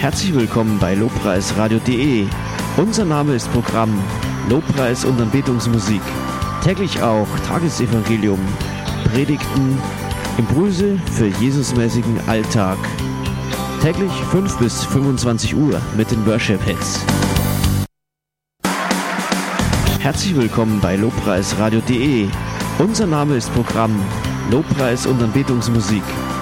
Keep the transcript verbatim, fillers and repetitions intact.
Herzlich willkommen bei lobpreisradio punkt de. Unser Name ist Programm Lobpreis und Anbetungsmusik. Täglich auch Tagesevangelium, Predigten, Impulse für Jesusmäßigen Alltag. Täglich fünf bis fünfundzwanzig Uhr mit den Worship-Hits. Herzlich willkommen bei lobpreisradio punkt de. Unser Name ist Programm Lobpreis und Anbetungsmusik.